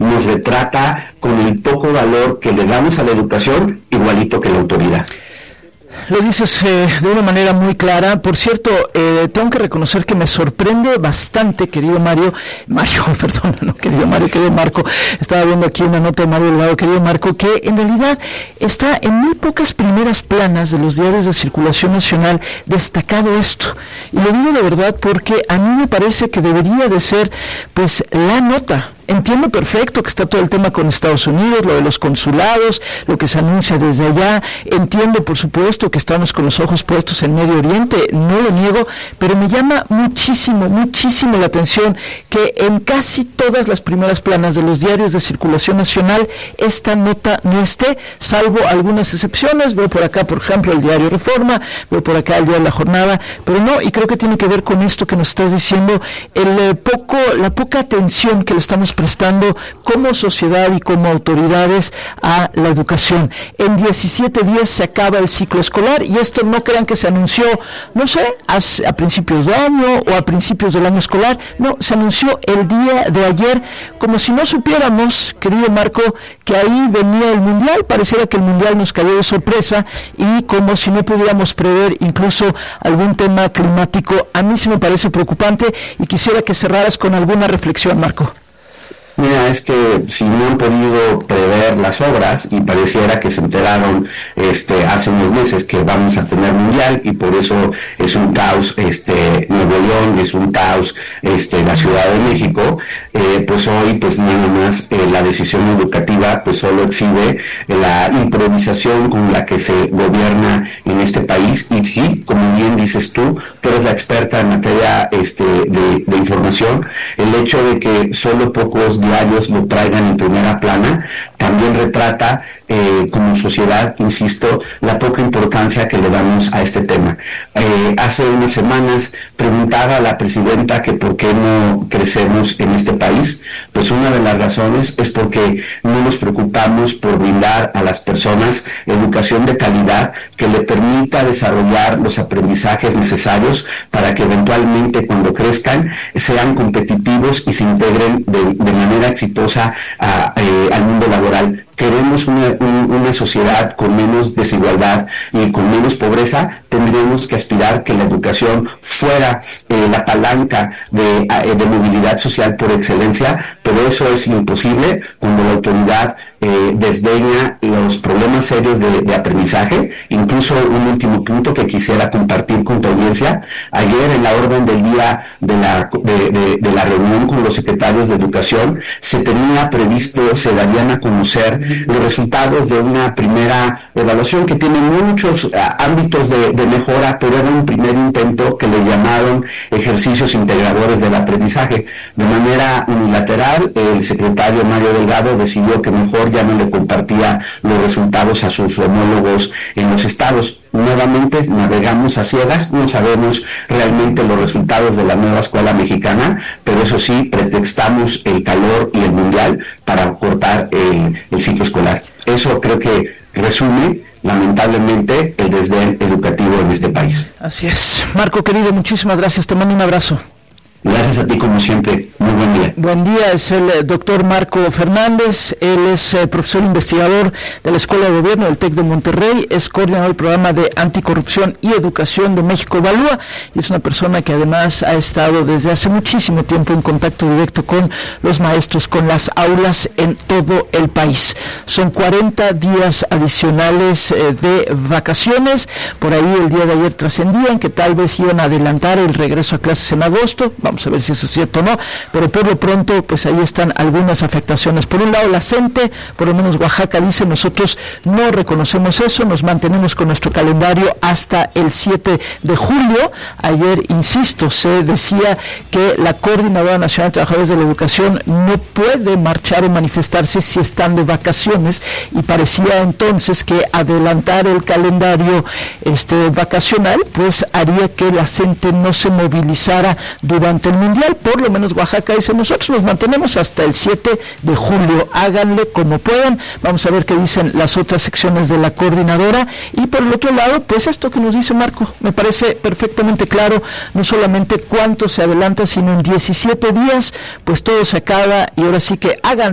nos retrata con el poco valor que le damos a la educación, igualito que la autoridad. Lo dices de una manera muy clara. Por cierto, tengo que reconocer que me sorprende bastante, querido Marco, estaba viendo aquí una nota de Mario Delgado, querido Marco, que en realidad está en muy pocas primeras planas de los diarios de circulación nacional destacado esto. Y lo digo de verdad porque a mí me parece que debería de ser, pues, la nota. Entiendo perfecto que está todo el tema con Estados Unidos, lo de los consulados, lo que se anuncia desde allá. Entiendo, por supuesto, que estamos con los ojos puestos en Medio Oriente, no lo niego, pero me llama muchísimo la atención que en casi todas las primeras planas de los diarios de circulación nacional esta nota no esté, salvo algunas excepciones. Veo por acá, por ejemplo, el diario Reforma, veo por acá el diario La Jornada, pero no, y creo que tiene que ver con esto que nos estás diciendo, la poca atención que le estamos prestando como sociedad y como autoridades a la educación. En 17 días se acaba el ciclo escolar y esto no crean que se anunció, no sé, a principios de año o a principios del año escolar, no, se anunció el día de ayer, como si no supiéramos, querido Marco, que ahí venía el Mundial. Pareciera que el Mundial nos cayó de sorpresa y como si no pudiéramos prever incluso algún tema climático. A mí sí me parece preocupante y quisiera que cerraras con alguna reflexión, Marco. Mira, es que si no han podido prever las obras y pareciera que se enteraron hace unos meses que vamos a tener mundial y por eso es un caos Nuevo León, es un caos la Ciudad de México, pues hoy pues nada más la decisión educativa pues solo exhibe la improvisación con la que se gobierna en este país. Y sí, como bien dices tú eres la experta en materia de información, el hecho de que solo pocos diarios lo traigan en primera plana también retrata como sociedad, insisto, la poca importancia que le damos a este tema. Hace unas semanas preguntaba a la presidenta que por qué no crecemos en este país. Pues una de las razones es porque no nos preocupamos por brindar a las personas educación de calidad que le permita desarrollar los aprendizajes necesarios para que eventualmente cuando crezcan sean competitivos y se integren de manera exitosa al mundo laboral. Queremos una sociedad con menos desigualdad y con menos pobreza. Tendríamos que aspirar que la educación fuera la palanca de movilidad social por excelencia, pero eso es imposible cuando la autoridad desdeña los problemas serios de aprendizaje. Incluso un último punto que quisiera compartir con tu audiencia: ayer en la orden del día de la reunión con los secretarios de educación se darían a conocer los resultados de una primera evaluación que tiene muchos ámbitos de mejora, pero era un primer intento que le llamaron ejercicios integradores del aprendizaje. De manera unilateral, el secretario Mario Delgado decidió que mejor ya no le compartía los resultados a sus homólogos en los estados. Nuevamente navegamos a ciegas, no sabemos realmente los resultados de la nueva escuela mexicana, pero eso sí, pretextamos el calor y el mundial para cortar el ciclo escolar. Eso creo que resume lamentablemente el desdén educativo en este país. Así es. Marco, querido, muchísimas gracias, te mando un abrazo. Gracias a ti como siempre, muy buen día. Buen día, es el doctor Marco Fernández, él es profesor investigador de la Escuela de Gobierno del TEC de Monterrey, es coordinador del programa de Anticorrupción y Educación de México Evalúa, y es una persona que además ha estado desde hace muchísimo tiempo en contacto directo con los maestros, con las aulas en todo el país. Son 40 días adicionales de vacaciones, por ahí el día de ayer trascendían que tal vez iban a adelantar el regreso a clases en agosto. Vamos a ver si eso es cierto o no, pero por lo pronto pues ahí están algunas afectaciones. Por un lado la CENTE, por lo menos Oaxaca, dice: nosotros no reconocemos eso, nos mantenemos con nuestro calendario hasta el 7 de julio. Ayer, insisto, se decía que la Coordinadora Nacional de Trabajadores de la Educación no puede marchar o manifestarse si están de vacaciones, y parecía entonces que adelantar el calendario vacacional pues haría que la CENTE no se movilizara durante el Mundial. Por lo menos Oaxaca dice: nosotros nos mantenemos hasta el 7 de julio, háganle como puedan. Vamos a ver qué dicen las otras secciones de la coordinadora. Y por el otro lado, pues esto que nos dice Marco, me parece perfectamente claro, no solamente cuánto se adelanta, sino en 17 días, pues todo se acaba, y ahora sí que hagan